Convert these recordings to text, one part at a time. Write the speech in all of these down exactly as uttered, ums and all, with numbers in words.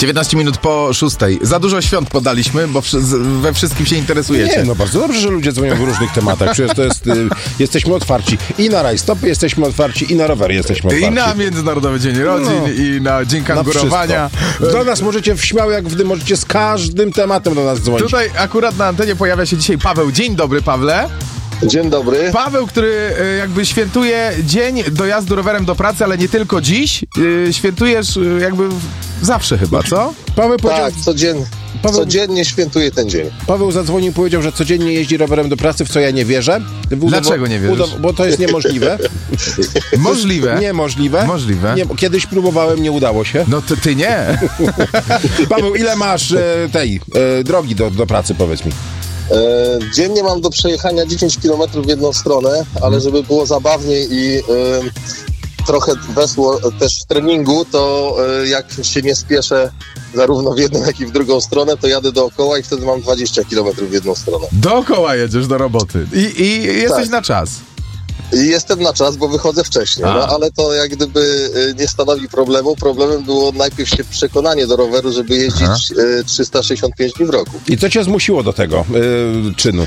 dziewiętnaście minut po szóstej. Za dużo świąt podaliśmy, bo wszy- we wszystkim się interesujecie. Nie, no bardzo dobrze, że ludzie dzwonią w różnych tematach. Przecież to jest, y, jesteśmy otwarci i na rajstopy jesteśmy otwarci, i na rowery jesteśmy otwarci. I na Międzynarodowy Dzień Rodzin, No. i na Dzień Kangurowania. Do nas możecie śmiało jak wdy, możecie z każdym tematem do nas dzwonić. Tutaj akurat na antenie pojawia się dzisiaj Paweł. Dzień dobry, Pawle. Dzień dobry. Paweł, który y, jakby świętuje dzień dojazdu rowerem do pracy, ale nie tylko dziś. Y, świętujesz y, jakby w- zawsze chyba, co? Paweł, powiedział, Tak, codzien, Paweł- codziennie świętuję ten dzień. Paweł zadzwonił i powiedział, że codziennie jeździ rowerem do pracy, w co ja nie wierzę. Udowo- Dlaczego nie wierzysz? udow- Bo to jest niemożliwe. Możliwe. Niemożliwe. Możliwe. Nie, kiedyś próbowałem, nie udało się. No to ty nie. Paweł, ile masz e, tej e, drogi do, do pracy, powiedz mi? E, dziennie mam do przejechania dziesięć kilometrów w jedną stronę, ale żeby było zabawniej i e, trochę wesło też w treningu, to e, jak się nie spieszę zarówno w jedną, jak i w drugą stronę, to jadę dookoła i wtedy mam dwadzieścia kilometrów w jedną stronę. Dookoła jedziesz do roboty. I, i jesteś Tak. na czas. I jestem na czas, bo wychodzę wcześniej, A. no ale to jak gdyby e, nie stanowi problemu. Problemem było najpierw się przekonanie do roweru, żeby jeździć e, trzysta sześćdziesiąt pięć dni w roku. I co cię zmusiło do tego e, czynu?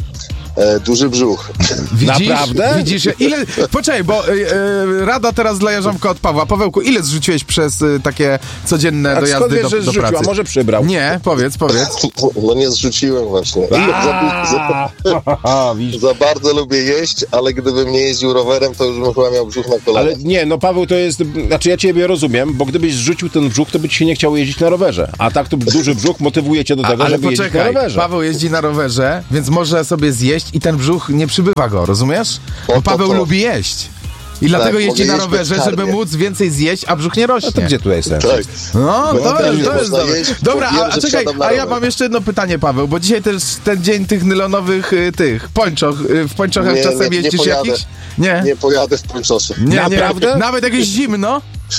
E, duży brzuch. Widzisz? Naprawdę? Widzisz? Ile... Poczekaj, bo y, y, rada teraz dla Jarząbka od Pawła. Pawełku, ile zrzuciłeś przez y, takie codzienne A skąd dojazdy wiesz, do, że do zrzucił? pracy? A może przybrał? Nie, powiedz, powiedz. No nie zrzuciłem właśnie. Za, za, A, widzisz. za bardzo lubię jeść, ale gdybym nie jeździł rowerem, to już bym chyba miał brzuch na kolanach. Ale nie, no Paweł, to jest, znaczy ja ciebie rozumiem, bo gdybyś zrzucił ten brzuch, to by ci się nie chciało jeździć na rowerze. A tak to duży brzuch motywuje cię do tego, Ale żeby jeździć na poczekaj, rowerze. Paweł jeździ na rowerze, więc może sobie zjeść i ten brzuch nie przybywa go, rozumiesz? Bo to Paweł to. lubi jeść. I dlatego mogę jeździ na jeść rowerze, bezkarnie. żeby móc więcej zjeść, a brzuch nie rośnie. No to gdzie tutaj sens? Tak. No, to, No, jest, nie to jest można dobre. jeść, bo Dobra, wiem, a, a że czekaj, wsiadam na a ja rower. mam jeszcze jedno pytanie, Paweł, bo dzisiaj też ten dzień tych nylonowych y, tych pończoch, y, w pończochach Nie, czasem nie, nie jeździsz pojadę. jakiś? Nie. Nie pojadę w pończoszy. Nie, Naprawdę? nie. Nawet jak jest zimno?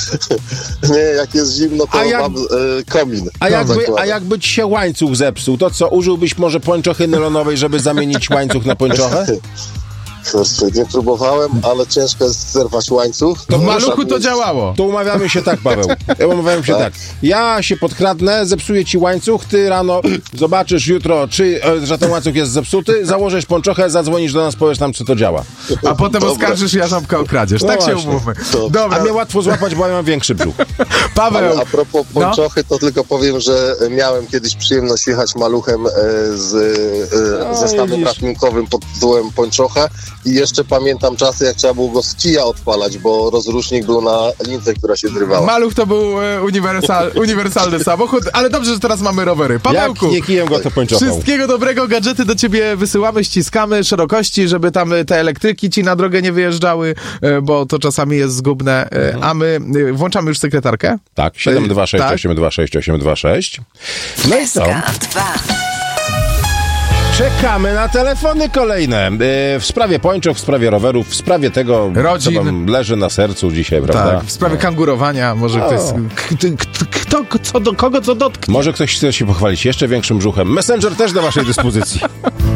Nie, jak jest zimno, to A jak- mam e, komin. A jakby, Zakładam. a jakby ci się łańcuch zepsuł, to co, użyłbyś może pończochy nylonowej, żeby zamienić łańcuch na pończochę? Kurczę, nie próbowałem, ale ciężko jest zerwać łańcuch. To w muszę maluchu to mieć- działało. To umawiamy się tak, Paweł. Ja umawiamy się tak. Tak. Ja się podkradnę, zepsuję ci łańcuch, ty rano zobaczysz jutro, czy, e, że ten łańcuch jest zepsuty, założysz pończochę, zadzwonisz do nas, powiesz nam, czy to działa. A potem Dobra. oskarżysz Jarząbka o kradzież. No Tak się właśnie. umówmy. To- Dobra, A mnie łatwo złapać, bo ja mam większy brzuch. Paweł. Ale a propos No. pończochy, to tylko powiem, że miałem kiedyś przyjemność jechać maluchem e, z e, No, zestawem widzisz. ratunkowym pod tytułem Pończocha i jeszcze pamiętam czasy, jak trzeba było go z kija odpalać, bo rozrusznik był na lince, która się zrywała. Maluch to był e, uniwersal, uniwersalny samochód, ale dobrze, że teraz mamy rowery. Jak Pawełku, nie kijem go, to pończochą. wszystkiego dobrego, gadżety do ciebie wysyłamy, ściskamy szerokości, żeby tam e, te elektryki ci na drogę nie wyjeżdżały, e, bo to czasami jest zgubne. E, a my e, włączamy już sekretarkę? Tak, siedem dwa sześć Tak. osiem dwa sześć osiem dwa sześć. No i co? dwa. Czekamy na telefony kolejne. Yy, w sprawie pończoch, w sprawie rowerów, w sprawie tego, Rodzin. co wam leży na sercu dzisiaj, prawda? Tak, w sprawie kangurowania, może ktoś... Kto, kto, kto, co do kogo co dotknie? Może ktoś chce się pochwalić jeszcze większym brzuchem. Messenger też do waszej dyspozycji.